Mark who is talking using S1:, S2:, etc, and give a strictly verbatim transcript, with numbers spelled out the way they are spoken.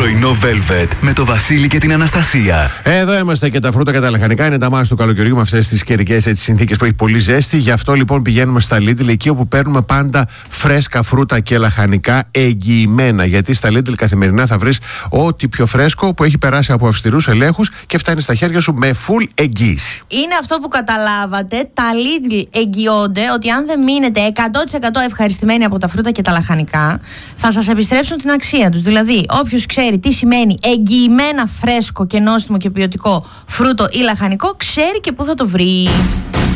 S1: Πρωινό Velvet με το Βασίλη και την Αναστασία.
S2: Εδώ είμαστε και τα φρούτα και τα λαχανικά. Είναι τα μάτια του καλοκαιριού με αυτές τις καιρικές συνθήκες που έχει πολύ ζέστη. Γι' αυτό λοιπόν πηγαίνουμε στα Lidl, εκεί όπου παίρνουμε πάντα φρέσκα φρούτα και λαχανικά εγγυημένα. Γιατί στα Lidl καθημερινά θα βρεις ό,τι πιο φρέσκο που έχει περάσει από αυστηρούς ελέγχους και φτάνει στα χέρια σου με full εγγύηση.
S3: Είναι αυτό που καταλάβατε. Τα Lidl εγγυώνται ότι αν δεν μείνετε εκατό τοις εκατό ευχαριστημένοι από τα φρούτα και τα λαχανικά, θα σας επιστρέψουν την αξία τους. Δηλαδή, όποιος ξέρει τι σημαίνει εγγυημένα φρέσκο και νόστιμο και ποιοτικό φρούτο ή λαχανικό, ξέρει και πού θα το βρει.